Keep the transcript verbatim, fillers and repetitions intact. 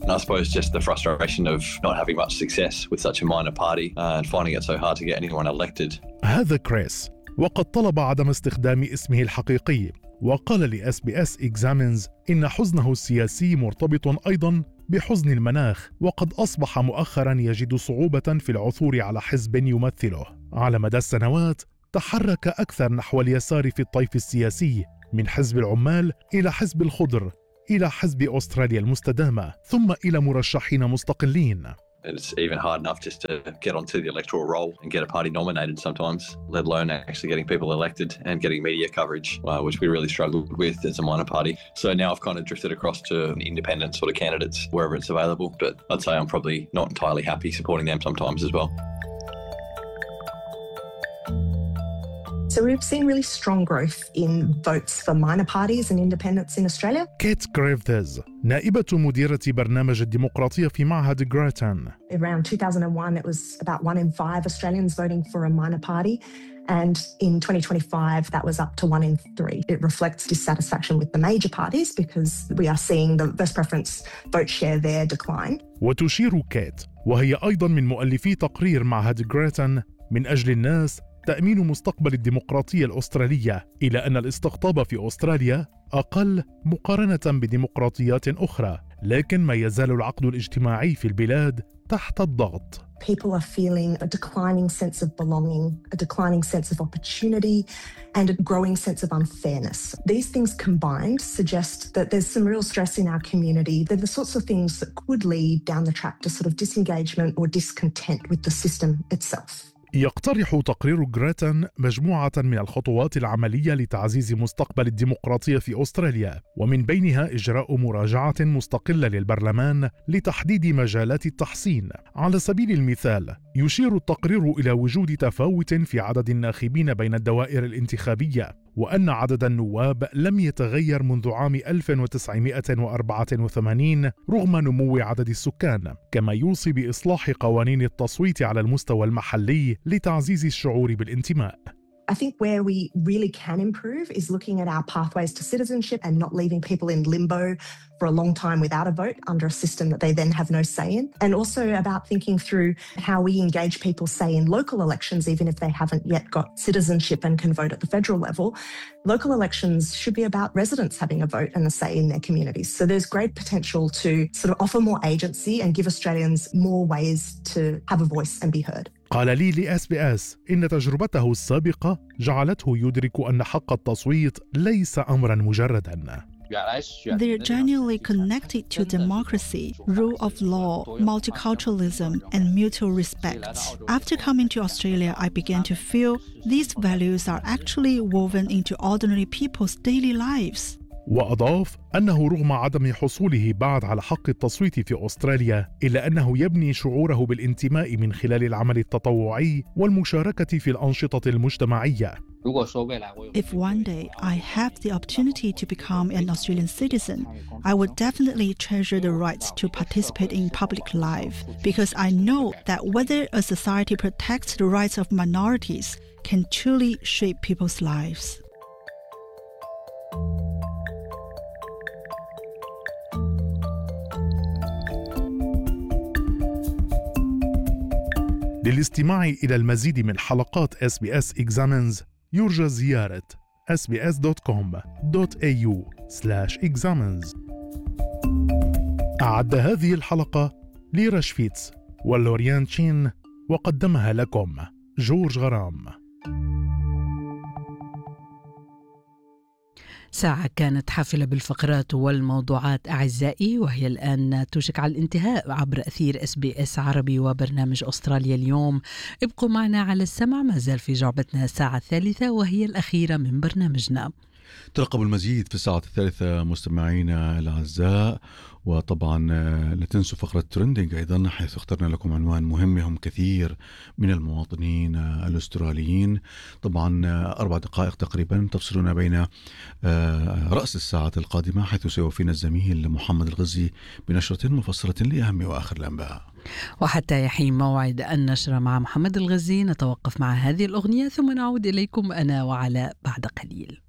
And I suppose just the frustration of not having much success with such a minor party uh, and finding it so hard to get anyone elected. هذا كريس، وقد طلب عدم استخدام اسمه الحقيقي، وقال لإس بي إس Examines إن حزنه السياسي مرتبط أيضاً بحزن المناخ، وقد أصبح مؤخراً يجد صعوبة في العثور على حزب يمثله. على مدى السنوات تحرك أكثر نحو اليسار في الطيف السياسي، من حزب العمال إلى حزب الخضر إلى حزب أستراليا المستدامة، ثم إلى مرشحين مستقلين. It's even hard enough just to get onto the electoral roll and get a party nominated sometimes, let alone actually getting people elected and getting media coverage, uh, which we really struggled with as a minor party. So now I've kind of drifted across to independent sort of candidates wherever it's available, but I'd say I'm probably not entirely happy supporting them sometimes as well. So we've seen really strong growth in votes for minor parties and independents in Australia. كيت غريفيثز، نائبة مديرة برنامج الديمقراطية في معهد غراتن. Around two thousand one, it was about one in five Australians voting for a minor party. And in twenty twenty-five, that was up to one in three. It reflects dissatisfaction with the major parties because we are seeing the first preference vote share there decline. وتشير كيت، وهي أيضاً من مؤلفي تقرير معهد غراتن من أجل الناس تأمين مستقبل الديمقراطية الأسترالية، إلى أن الاستقطاب في أستراليا أقل مقارنة بديمقراطيات أخرى، لكن ما يزال العقد الاجتماعي في البلاد تحت الضغط. People are feeling a declining sense of belonging, a declining sense of opportunity, and a growing sense of unfairness. These things combined suggest that there's some real stress in our community. They're the sorts of things that could lead down the track to sort of disengagement or discontent with the system itself. يقترح تقرير غراتن مجموعة من الخطوات العملية لتعزيز مستقبل الديمقراطية في أستراليا، ومن بينها إجراء مراجعة مستقلة للبرلمان لتحديد مجالات التحسين. على سبيل المثال، يشير التقرير إلى وجود تفاوت في عدد الناخبين بين الدوائر الانتخابية، وأن عدد النواب لم يتغير منذ عام ألف وتسعمائة وأربعة وثمانين رغم نمو عدد السكان، كما يوصي بإصلاح قوانين التصويت على المستوى المحلي لتعزيز الشعور بالانتماء. I think where we really can improve is looking at our pathways to citizenship and not leaving people in limbo for a long time without a vote under a system that they then have no say in. And also about thinking through how we engage people, say, in local elections, even if they haven't yet got citizenship and can vote at the federal level. Local elections should be about residents having a vote and a say in their communities. So there's great potential to sort of offer more agency and give Australians more ways to have a voice and be heard. قال لي لإس بي إس إن تجربته السابقة جعلته يدرك أن حق التصويت ليس أمراً مجرداً. They're genuinely connected to democracy, rule of law, multiculturalism, and mutual respect. After coming to Australia, I began to feel these values are actually woven into ordinary people's daily lives. وأضاف أنه رغم عدم حصوله بعد على حق التصويت في أستراليا، إلا أنه يبني شعوره بالانتماء من خلال العمل التطوعي والمشاركة في الأنشطة المجتمعية. If one day I have the opportunity to become an Australian citizen, I would definitely treasure the rights to participate in public life, because I know that whether a society protects the rights of minorities can truly shape people's lives. للاستماع إلى المزيد من حلقات إس بي إس Examines يرجى زيارة إس بي إس دوت كوم دوت إيه يو سلاش إكزامينز. أعد هذه الحلقة ليرا شفيتس ولوريان تشين، وقدمها لكم جورج غرام. ساعة كانت حافلة بالفقرات والموضوعات أعزائي، وهي الآن توشك على الانتهاء عبر أثير إس بي إس عربي وبرنامج أستراليا اليوم. ابقوا معنا على السمع، ما زال في جعبتنا الساعة الثالثة وهي الأخيرة من برنامجنا. ترقبوا المزيد في الساعة الثالثة مستمعينا الأعزاء، وطبعا لا تنسوا فقرة ترندينج أيضا، حيث اخترنا لكم عنوان مهم يهم كثير من المواطنين الأستراليين. طبعا أربع دقائق تقريبا تفصلنا بين رأس الساعة القادمة، حيث سيوفينا الزميل محمد الغزي بنشرة مفصلة لأهم وآخر الأنباء. وحتى يحين موعد النشرة مع محمد الغزي نتوقف مع هذه الأغنية، ثم نعود إليكم أنا وعلاء بعد قليل.